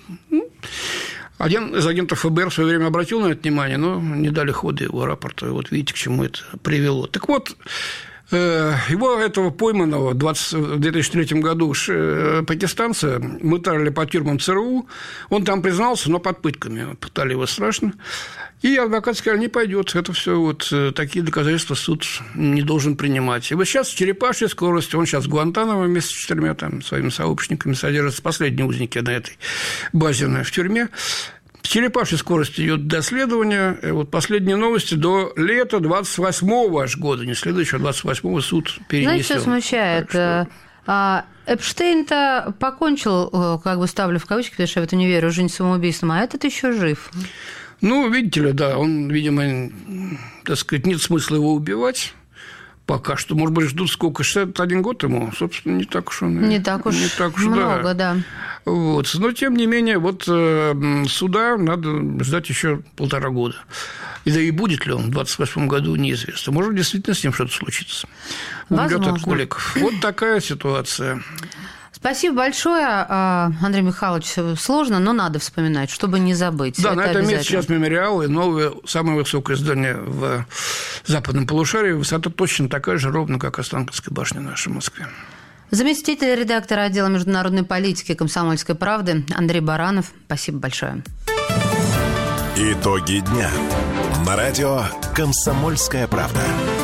Один из агентов ФБР в свое время обратил на это внимание, но не дали хода его рапорту. И вот видите, к чему это привело. Так вот, его, этого пойманного в 2003 году пакистанца мытарили по тюрьмам ЦРУ. Он там признался, но под пытками. Пытали его страшно. И адвокат сказал, не пойдет. Это все вот такие доказательства суд не должен принимать. И вот сейчас с черепашьей скоростью, он сейчас в Гуантанамо вместе с 4 там, своими сообщниками содержатся, последние узники на этой базе в тюрьме. С черепашьей скоростью идет доследование. Вот последние новости до лета 28-го аж года, не следующего, 28-го суд перенесен. Знаете, что смущает? Эпштейн-то покончил, как бы ставлю в кавычки, потому что я в это не верю, жизнь самоубийством, а этот еще жив. Ну, видите ли, да, он, видимо, так сказать, нет смысла его убивать. Пока что, может быть, ждут сколько? 61 год ему, собственно, не так уж он... Не так уж много, да. Вот. Но, тем не менее, вот суда надо ждать еще 1,5 года. И да и будет ли он в 28 году, неизвестно. Может, действительно с ним что-то случится. Умрет от коликов. Вот такая ситуация. Спасибо большое, Андрей Михайлович. Сложно, но надо вспоминать, чтобы не забыть. Да, на этом месте сейчас мемориал и новое, самое высокое здание в западном полушарии. Высота точно такая же, ровно как Останкинская башня наша в Москве. Заместитель редактора отдела международной политики «Комсомольской правды» Андрей Баранов. Спасибо большое. Итоги дня. На радио «Комсомольская правда».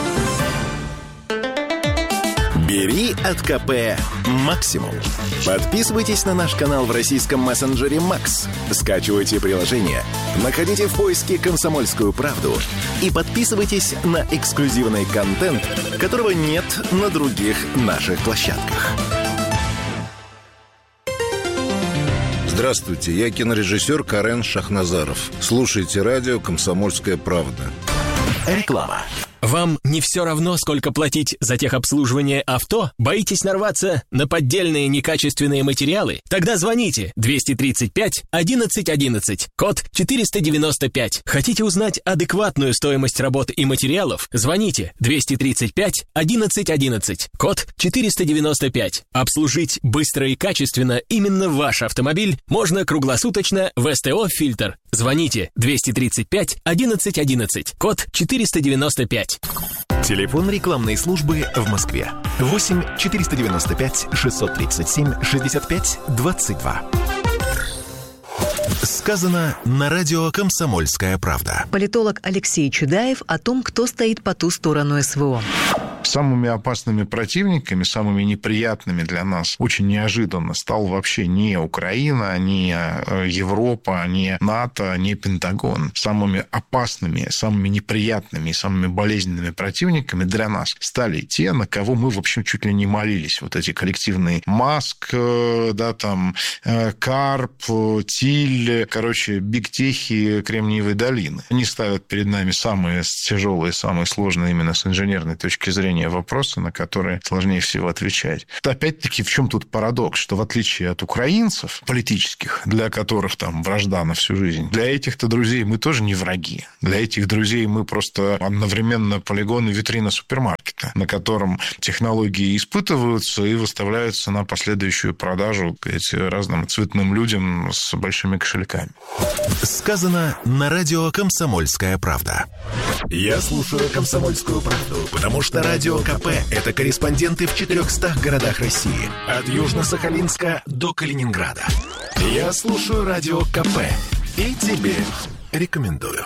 Бери от КП максимум. Подписывайтесь на наш канал в российском мессенджере Макс. Скачивайте приложение, находите в поиске «Комсомольскую правду» и подписывайтесь на эксклюзивный контент, которого нет на других наших площадках. Здравствуйте, я кинорежиссер Карен Шахназаров. Слушайте радио «Комсомольская правда». Реклама. Вам не все равно, сколько платить за техобслуживание авто? Боитесь нарваться на поддельные некачественные материалы? Тогда звоните 235 11 11, код 495. Хотите узнать адекватную стоимость работ и материалов? Звоните 235 11 11, код 495. Обслужить быстро и качественно именно ваш автомобиль можно круглосуточно в СТО «Фильтр». Звоните 235 11 11, код 495. Телефон рекламной службы в Москве 8 495 637 65 22. Сказано на радио «Комсомольская правда». Политолог Алексей Чудаев о том, кто стоит по ту сторону СВО. Самыми опасными противниками, самыми неприятными для нас, очень неожиданно стал вообще не Украина, не Европа, не НАТО, не Пентагон. Самыми опасными, самыми неприятными и самыми болезненными противниками для нас стали те, на кого мы, в общем, чуть ли не молились. Вот эти коллективные Маск, да, там, Карп, Тиль, короче, бигтехи Кремниевой долины. Они ставят перед нами самые тяжелые, самые сложные именно с инженерной точки зрения вопросы, на которые сложнее всего отвечать. Опять-таки, в чем тут парадокс, что в отличие от украинцев политических, для которых там вражда на всю жизнь, для этих-то друзей мы тоже не враги. Для этих друзей мы просто одновременно полигон и витрина супермаркета, на котором технологии испытываются и выставляются на последующую продажу разным цветным людям с большими кошельками. Сказано на радио «Комсомольская правда». Я слушаю «Комсомольскую правду», потому что Радио КП – это корреспонденты в 400 городах России. От Южно-Сахалинска до Калининграда. Я слушаю Радио КП и тебе рекомендую.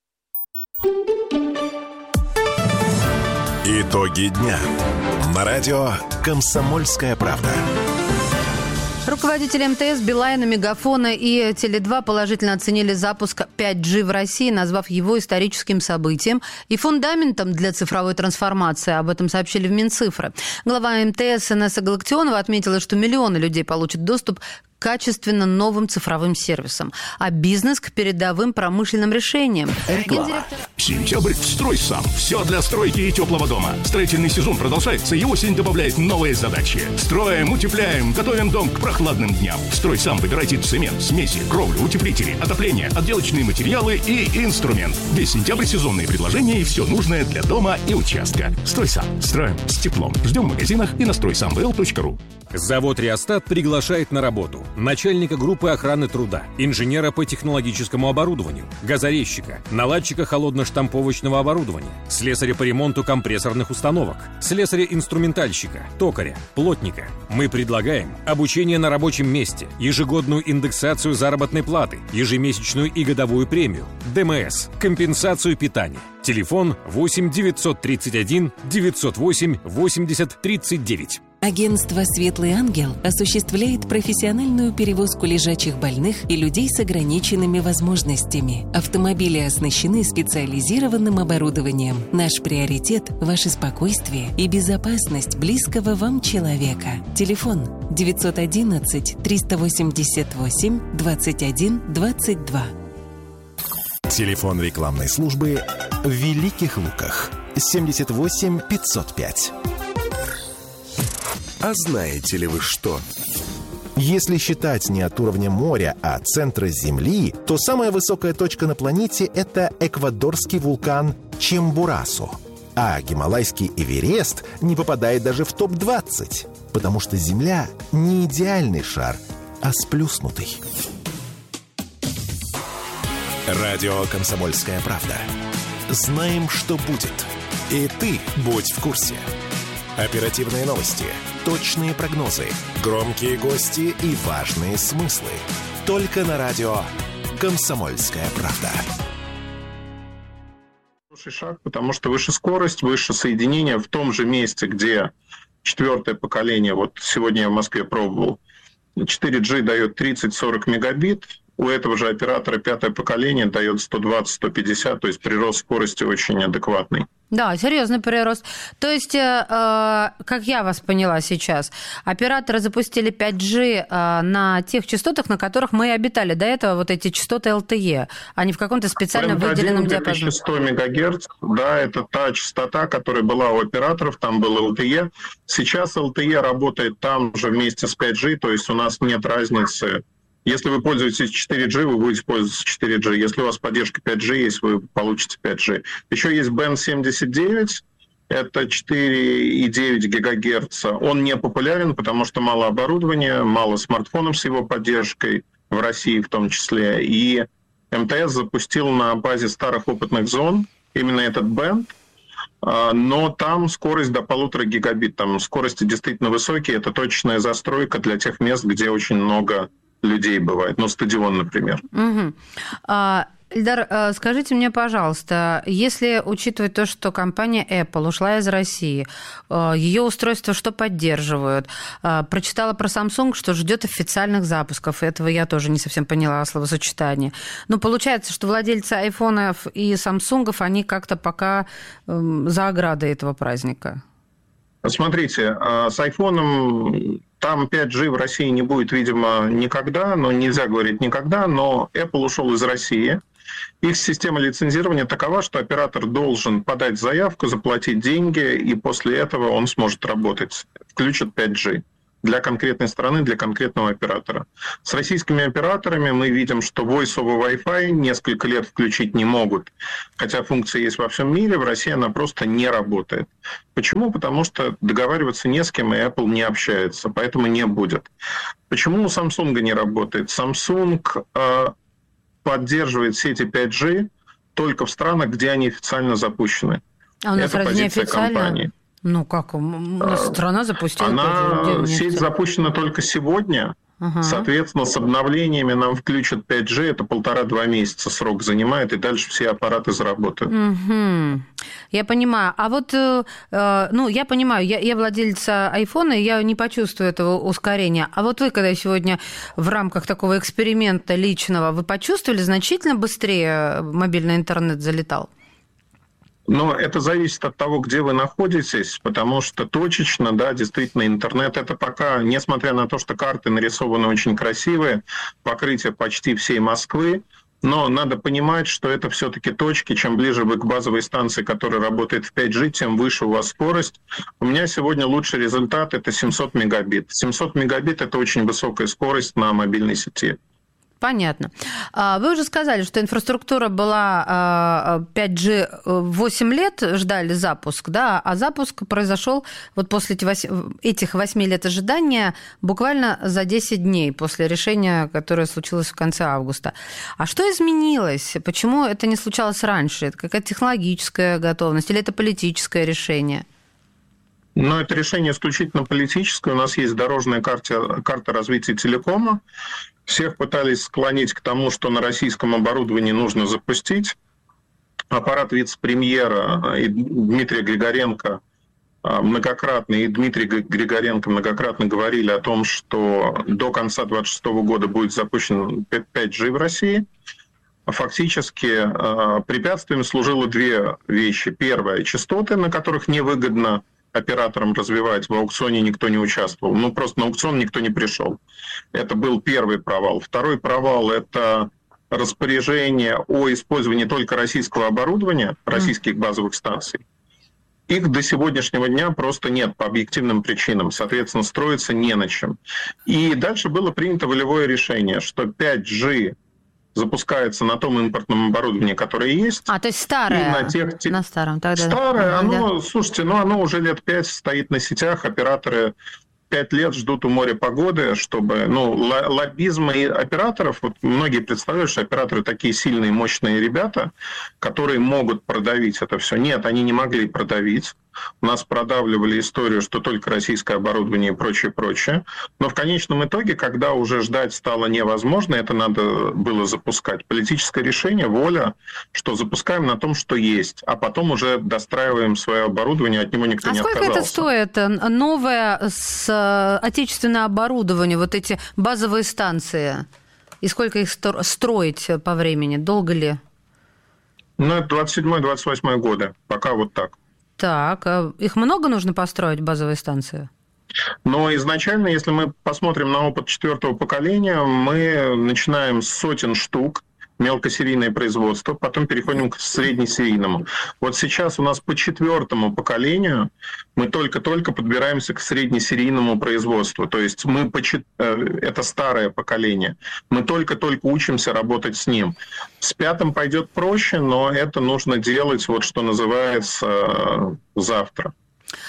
Итоги дня на радио «Комсомольская правда». Руководители МТС, Билайна, Мегафона и Теле2 положительно оценили запуск 5G в России, назвав его историческим событием и фундаментом для цифровой трансформации. Об этом сообщили в Минцифры. Глава МТС Инесса Галактионова отметила, что миллионы людей получат доступ к качественно новым цифровым сервисам, а бизнес к передовым промышленным решениям. Реклама. Сентябрь в «Стройсам». Все для стройки и теплого дома. Строительный сезон продолжается, и осень добавляет новые задачи. Строим, утепляем, готовим дом к прохладным дням. В «Стройсам» выбирайте цемент, смеси, кровлю, утеплители, отопление, отделочные материалы и инструмент. Весь сентябрь сезонные предложения и все нужное для дома и участка. «Стройсам». Строим с теплом. Ждем в магазинах и на стройсамвл.ру. Завод «Реостат» приглашает на работу начальника группы охраны труда, инженера по технологическому оборудованию, газорезчика, наладчика холодно-штамповочного оборудования, слесаря по ремонту компрессорных установок, слесаря-инструментальщика, токаря, плотника. Мы предлагаем обучение на рабочем месте, ежегодную индексацию заработной платы, ежемесячную и годовую премию, ДМС, компенсацию питания. Телефон 8 931 908 80 39. Агентство «Светлый ангел» осуществляет профессиональную перевозку лежачих больных и людей с ограниченными возможностями. Автомобили оснащены специализированным оборудованием. Наш приоритет – ваше спокойствие и безопасность близкого вам человека. Телефон 911 388 21 22. Телефон рекламной службы в Великих Луках 78 505. А знаете ли вы что? Если считать не от уровня моря, а от центра Земли, то самая высокая точка на планете – это эквадорский вулкан Чимбурасо. А гималайский Эверест не попадает даже в топ-20, потому что Земля не идеальный шар, а сплюснутый. Радио «Комсомольская правда». Знаем, что будет. И ты будь в курсе. Оперативные новости, точные прогнозы, громкие гости и важные смыслы. Только на радио «Комсомольская правда». Хороший шаг, потому что выше скорость, выше соединение в том же месте, где четвертое поколение, вот сегодня я в Москве пробовал, 4G дает 30-40 мегабит, у этого же оператора пятое поколение дает 120-150, то есть прирост скорости очень адекватный. Да, серьезный прирост. То есть, как я вас поняла сейчас, операторы запустили 5G на тех частотах, на которых мы и обитали до этого, вот эти частоты LTE, а не в каком-то специально выделенном диапазоне. 2100 МГц, да, это та частота, которая была у операторов, там был LTE. Сейчас LTE работает там же вместе с 5G, то есть у нас нет разницы. Если вы пользуетесь 4G, вы будете пользоваться 4G. Если у вас поддержка 5G есть, вы получите 5G. Еще есть Band 79, это 4,9 ГГц. Он не популярен, потому что мало оборудования, мало смартфонов с его поддержкой, в России в том числе. И МТС запустил на базе старых опытных зон именно этот Band, но там скорость до 1,5 гигабит. Там скорости действительно высокие. Это точная застройка для тех мест, где очень много людей бывает, ну, стадион, например. Угу. Ильдар, скажите мне, пожалуйста, если учитывать то, что компания Apple ушла из России, ее устройства что поддерживают? Прочитала про Samsung, что ждет официальных запусков. Этого я тоже не совсем поняла словосочетание. Но получается, что владельцы айфонов и Samsung'ов, они как-то пока за оградой этого праздника. Смотрите, с айфоном там 5G в России не будет, видимо, никогда, но нельзя говорить никогда, но Apple ушел из России. Их система лицензирования такова, что оператор должен подать заявку, заплатить деньги, и после этого он сможет работать. Включат 5G для конкретной страны, для конкретного оператора. С российскими операторами мы видим, что Voice over Wi-Fi несколько лет включить не могут. Хотя функция есть во всем мире, в России она просто не работает. Почему? Потому что договариваться не с кем, и Apple не общается, поэтому не будет. Почему у Samsung не работает? Samsung поддерживает сети 5G только в странах, где они официально запущены. А у нас это разве позиция неофициально? компании. Ну как, у нас страна запустила... Сеть запущена только сегодня. Соответственно, с обновлениями нам включат 5G. Это 1,5-2 месяца срок занимает, и дальше все аппараты заработают. Я понимаю. А вот, я понимаю, я владельца айфона, и я не почувствую этого ускорения. А вот вы, когда сегодня в рамках такого эксперимента личного, вы почувствовали, значительно быстрее мобильный интернет залетал? Но это зависит от того, где вы находитесь, потому что точечно, да, действительно, интернет – это пока, несмотря на то, что карты нарисованы очень красивые, покрытие почти всей Москвы, но надо понимать, что это все-таки точки. Чем ближе вы к базовой станции, которая работает в 5G, тем выше у вас скорость. У меня сегодня лучший результат – это 700 мегабит. 700 мегабит – это очень высокая скорость на мобильной сети. Понятно. Вы уже сказали, что инфраструктура была 5G 8 лет, ждали запуск, да, а запуск произошел вот после этих 8 лет ожидания буквально за 10 дней после решения, которое случилось в конце августа. А что изменилось? Почему это не случалось раньше? Это какая-то технологическая готовность или это политическое решение? Но это решение исключительно политическое. У нас есть дорожная карта развития телекома. Всех пытались склонить к тому, что на российском оборудовании нужно запустить. Аппарат вице-премьера и Дмитрия Григоренко многократно говорили о том, что до конца 2026 года будет запущен 5G в России. Фактически препятствием служило две вещи. Первое – частоты, на которых невыгодно операторам развивать, в аукционе никто не участвовал. Просто на аукцион никто не пришел. Это был первый провал. Второй провал – это распоряжение о использовании только российского оборудования, российских базовых станций. Их до сегодняшнего дня просто нет по объективным причинам. Соответственно, строиться не на чем. И дальше было принято волевое решение, что 5G запускается на том импортном оборудовании, которое есть. То есть старое на старом. Тогда... Старое, слушайте, оно уже лет 5 стоит на сетях, операторы 5 лет ждут у моря погоды, чтобы, лоббизм и операторов, вот многие представляют, что операторы такие сильные, мощные ребята, которые могут продавить это все. Нет, они не могли продавить. У нас продавливали историю, что только российское оборудование и прочее. Но в конечном итоге, когда уже ждать стало невозможно, это надо было запускать. Политическое решение, воля, что запускаем на том, что есть, а потом уже достраиваем свое оборудование, от него никто не отказался. А сколько это стоит? Новое отечественное оборудование, вот эти базовые станции, и сколько их строить по времени? Долго ли? Это 27-28 годы, пока вот так. Так, их много нужно построить, базовые станции? Но изначально, если мы посмотрим на опыт 4-го поколения, мы начинаем с сотен штук, мелкосерийное производство, потом переходим к среднесерийному. Вот сейчас у нас по 4-му поколению мы только-только подбираемся к среднесерийному производству. То есть это старое поколение. Мы только-только учимся работать с ним. С 5-м пойдет проще, но это нужно делать, вот что называется, завтра.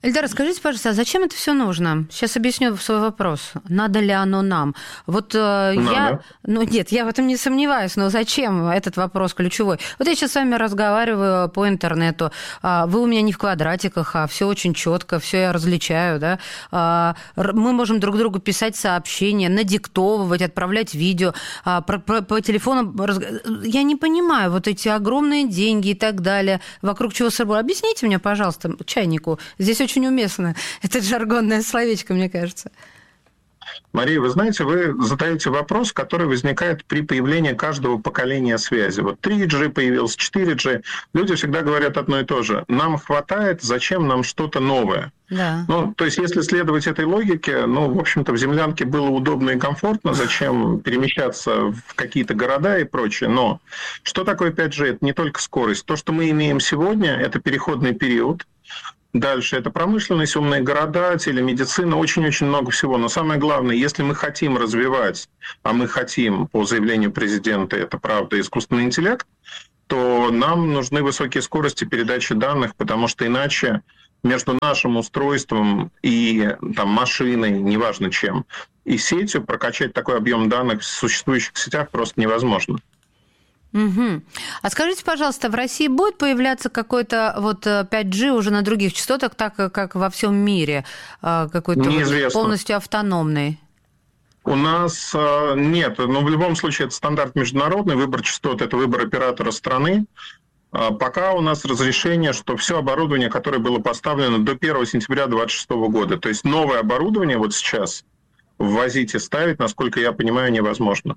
Эльдар, скажите, пожалуйста, а зачем это все нужно? Сейчас объясню свой вопрос. Надо ли оно нам? Вот я в этом не сомневаюсь, но зачем этот вопрос ключевой? Вот я сейчас с вами разговариваю по интернету. Вы у меня не в квадратиках, а все очень четко, все я различаю, да? Мы можем друг другу писать сообщения, надиктовывать, отправлять видео, по телефону. Я не понимаю, вот эти огромные деньги и так далее, вокруг чего собой. Объясните мне, пожалуйста, чайнику. Здесь очень уместно. Это жаргонное словечко, мне кажется. Мария, вы знаете, вы задаете вопрос, который возникает при появлении каждого поколения связи. Вот 3G появился, 4G. Люди всегда говорят одно и то же. Нам хватает, зачем нам что-то новое? Да. Ну, то есть, если следовать этой логике, в общем-то, в землянке было удобно и комфортно, зачем перемещаться в какие-то города и прочее. Но что такое 5G? Это не только скорость. То, что мы имеем сегодня, это переходный период. Дальше это промышленность, умные города, телемедицина, очень-очень много всего. Но самое главное, если мы хотим развивать, а мы хотим, по заявлению президента, это правда, искусственный интеллект, то нам нужны высокие скорости передачи данных, потому что иначе между нашим устройством и машиной, неважно чем, и сетью прокачать такой объем данных в существующих сетях просто невозможно. Угу. А скажите, пожалуйста, в России будет появляться какой-то 5G уже на других частотах, так как во всем мире, какой-то полностью автономный? У нас нет, но в любом случае это стандарт международный, выбор частот – это выбор оператора страны. Пока у нас разрешение, что все оборудование, которое было поставлено до 1 сентября 2026 года, то есть новое оборудование вот сейчас ввозить и ставить, насколько я понимаю, невозможно.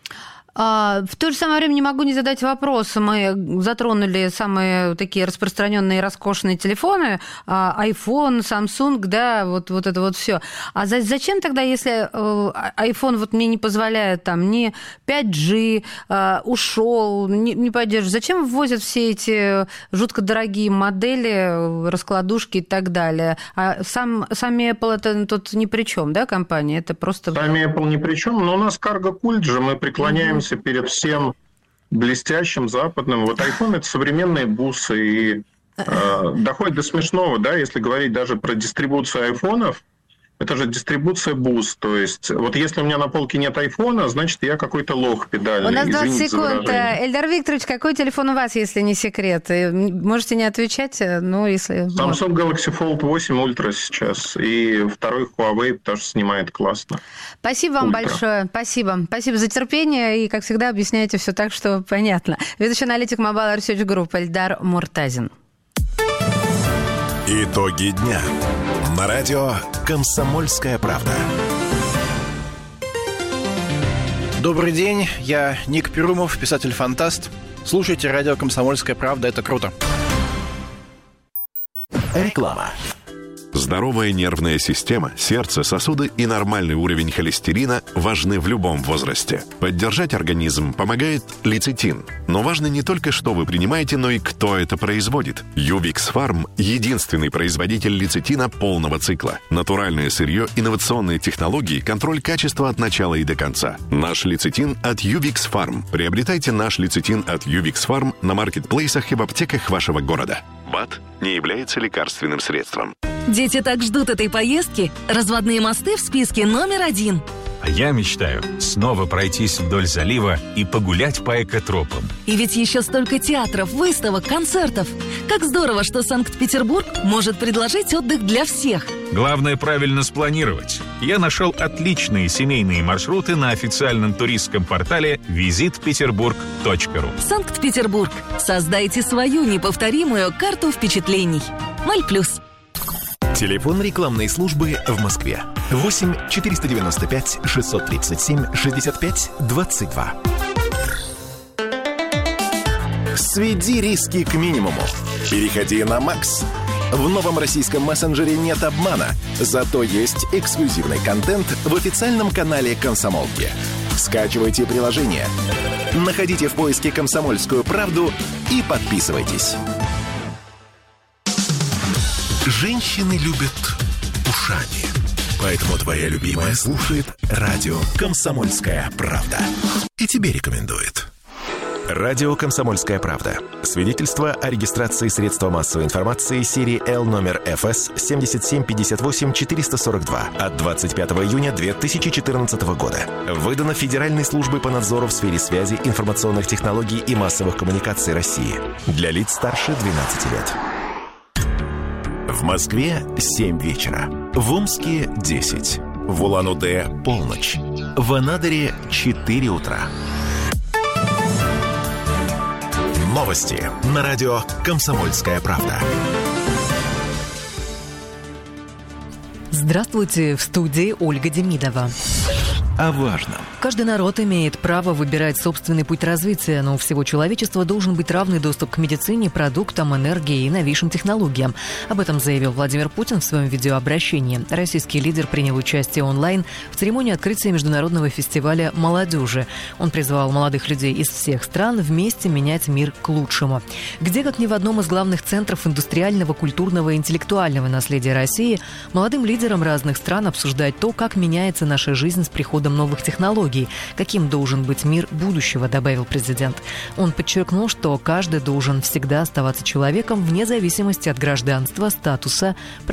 В то же самое время не могу не задать вопрос. Мы затронули самые такие распространенные роскошные телефоны, iPhone, Samsung, да, вот это вот все. А зачем тогда, если iPhone мне не позволяет ни 5G, ушел, не поддерживает, зачем ввозят все эти жутко дорогие модели, раскладушки и так далее? А сами Apple это тут ни при чем, да, компания? Это просто... Сами Apple ни при чем, но у нас карго-культ же, мы преклоняемся перед всем блестящим западным. Вот iPhone – это современные бусы, и доходит до смешного, да, если говорить даже про дистрибуцию айфонов, это же дистрибуция бус, то есть вот если у меня на полке нет айфона, значит, я какой-то лох педальный. У нас 20 секунд. Эльдар Викторович, какой телефон у вас, если не секрет? Можете не отвечать, но если... Samsung Galaxy Fold 8 Ultra сейчас, и второй Huawei тоже снимает классно. Спасибо вам большое, спасибо. Спасибо за терпение, и, как всегда, объясняете все так, что понятно. Ведущий аналитик Mobile Research Group Эльдар Муртазин. Итоги дня. На радио «Комсомольская правда». Добрый день, я Ник Перумов, писатель-фантаст. Слушайте радио «Комсомольская правда», это круто. Реклама. Здоровая нервная система, сердце, сосуды и нормальный уровень холестерина важны в любом возрасте. Поддержать организм помогает лецитин. Но важно не только, что вы принимаете, но и кто это производит. Ювикс Фарм – единственный производитель лецитина полного цикла. Натуральное сырье, инновационные технологии, контроль качества от начала и до конца. Наш лецитин от Ювикс Фарм. Приобретайте наш лецитин от Ювикс Фарм на маркетплейсах и в аптеках вашего города. БАД не является лекарственным средством. Дети так ждут этой поездки. Разводные мосты в списке номер 1. А я мечтаю снова пройтись вдоль залива и погулять по экотропам. И ведь еще столько театров, выставок, концертов. Как здорово, что Санкт-Петербург может предложить отдых для всех. Главное правильно спланировать. Я нашел отличные семейные маршруты на официальном туристском портале visitpeterburg.ru. Санкт-Петербург. Создайте свою неповторимую карту впечатлений. 0+. Телефон рекламной службы в Москве. 8 495 637 65 22. Сведи риски к минимуму. Переходи на Макс. В новом российском мессенджере нет обмана, зато есть эксклюзивный контент в официальном канале «Комсомолки». Скачивайте приложение, находите в поиске «Комсомольскую правду» и подписывайтесь. Женщины любят ушами. Поэтому твоя любимая слушает радио «Комсомольская правда». И тебе рекомендует. Радио «Комсомольская правда». Свидетельство о регистрации средства массовой информации серии L номер ФС 7758-442 от 25 июня 2014 года. Выдано Федеральной службой по надзору в сфере связи, информационных технологий и массовых коммуникаций России. Для лиц старше 12 лет. В Москве 7 вечера. В Омске 10. В Улан-Удэ полночь. В Анадыре 4 утра. Новости на радио «Комсомольская правда». Здравствуйте, в студии Ольга Демидова. О важном. Каждый народ имеет право выбирать собственный путь развития, но у всего человечества должен быть равный доступ к медицине, продуктам, энергии и новейшим технологиям. Об этом заявил Владимир Путин в своем видеообращении. Российский лидер принял участие онлайн в церемонии открытия международного фестиваля молодежи. Он призвал молодых людей из всех стран вместе менять мир к лучшему. Где, как ни в одном из главных центров индустриального, культурного и интеллектуального наследия России, молодым лидерам разных стран обсуждать то, как меняется наша жизнь с приходом новых технологий, каким должен быть мир будущего, добавил президент. Он подчеркнул, что каждый должен всегда оставаться человеком вне зависимости от гражданства, статуса,